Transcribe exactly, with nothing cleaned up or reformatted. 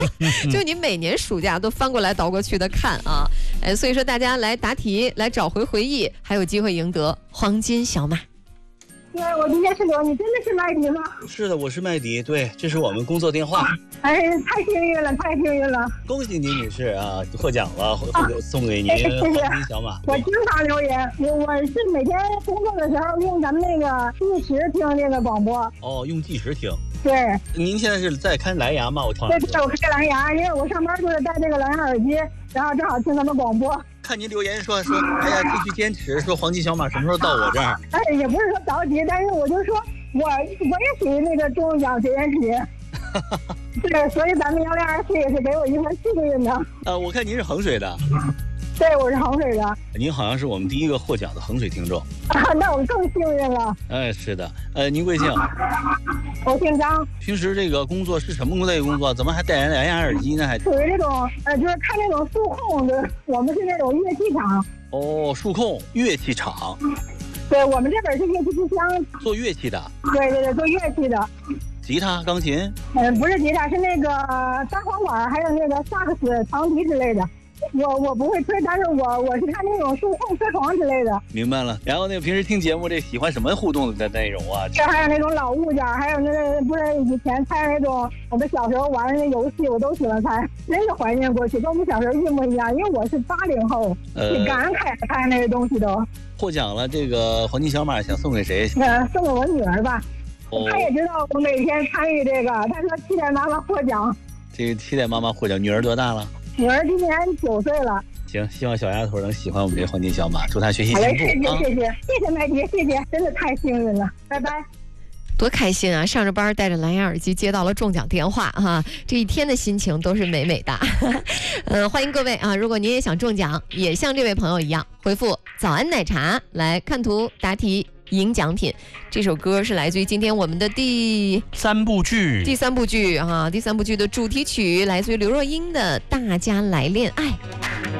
就你每年暑假都翻过来倒过去的看啊，哎，所以说大家来答题，来找回回忆，还有机会赢得黄金小马。 对，我今天是刘，你真的是麦迪吗？ 是的，我是麦迪，对，这是我们工作电话。 哎，太幸运了，太幸运了！ 恭喜您女士啊，获奖了，啊、送给您黄金小马。 我经常留言，我我是每天工作的时候用咱们那个计时听这个广播。 哦，用计时听。 对。 您现在是在看蓝牙吗？我对对，我开蓝牙，因为我上班就是戴这个蓝牙耳机，然后正好听咱们广播。 看您留言说说，哎呀，继续坚持，说黄金小马什么时候到我这儿？ 哎，也不是说着急，但是我就说我我也属于那个中奖学员体。对，所以咱们幺零二四也是给我一份幸运的。 呃，我看您是衡水的。 对，我是衡水的。 您好像是我们第一个获奖的衡水听众。 啊，那我更幸运了。 哎，是的。呃，您贵姓？ 我姓张。 平时这个工作是什么工作？工作怎么还戴蓝牙耳机呢？还属于这种呃，就是看那种数控的，我们是那种乐器厂。 哦，数控乐器厂。 对，我们这边是乐器之乡， 做乐器的。 对对对，做乐器的。 吉他、钢琴？ 嗯，不是吉他，是那个单簧管，还有那个萨克斯、长笛之类的。我我不会吹，但是我我是看那种数控车床之类的。 明白了。然后那个平时听节目，这喜欢什么互动的内容啊？ 这还有那种老物件，还有那个不是以前猜那种我们小时候玩的那游戏，我都喜欢猜，真是怀念过去，跟我们小时候一模一样。因为我是八零后，挺感慨猜那些东西都。 获奖了，这个黄金小马想送给谁？ 呃，送给我女儿吧。 哦、 她也知道我每天参与这个，她说期待妈妈获奖。 这个期待妈妈获奖。女儿多大了？ 女儿今年九岁了。 行，希望小丫头能喜欢我们这黄金小马，祝她学习进步。 好嘞，谢谢谢谢谢谢麦迪，谢谢，真的太幸运了，拜拜。 多开心啊！上着班带着蓝牙耳机接到了中奖电话哈，这一天的心情都是美美的。呃，欢迎各位啊！如果您也想中奖，也像这位朋友一样，回复“早安奶茶”来看图答题赢奖品。这首歌是来自于今天我们的第三部剧， 第三部剧啊，第三部剧的主题曲来自于刘若英的《大家来恋爱》。